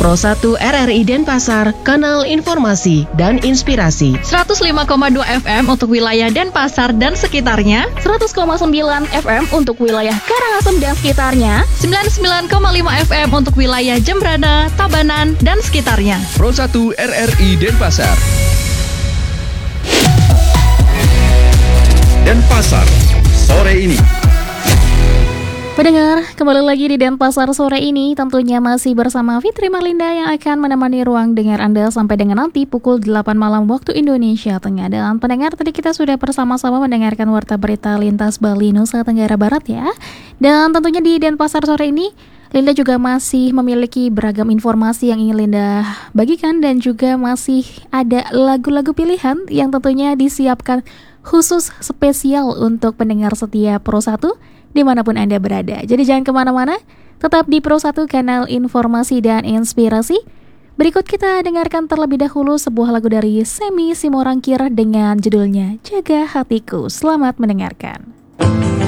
Pro 1 RRI Denpasar, kanal informasi dan inspirasi. 105,2 FM untuk wilayah Denpasar dan sekitarnya, 100,9 FM untuk wilayah Karangasem dan sekitarnya, 99,5 FM untuk wilayah Jembrana, Tabanan, dan sekitarnya. Pro 1 RRI Denpasar. Denpasar sore ini. Pendengar, kembali lagi di Denpasar sore ini, tentunya masih bersama Fitri Marlinda yang akan menemani ruang dengar Anda sampai dengan nanti pukul 8 malam waktu Indonesia Tengah. Dan pendengar, tadi kita sudah bersama-sama mendengarkan warta berita lintas Bali, Nusa Tenggara Barat ya. Dan tentunya di Denpasar sore ini, Linda juga masih memiliki beragam informasi yang ingin Linda bagikan, dan juga masih ada lagu-lagu pilihan yang tentunya disiapkan khusus spesial untuk pendengar setia Pro 1 dimanapun Anda berada. Jadi jangan kemana-mana, tetap di Pro 1 kanal informasi dan inspirasi. Berikut kita dengarkan terlebih dahulu sebuah lagu dari Semi Simorangkir dengan judulnya Jaga Hatiku. Selamat mendengarkan.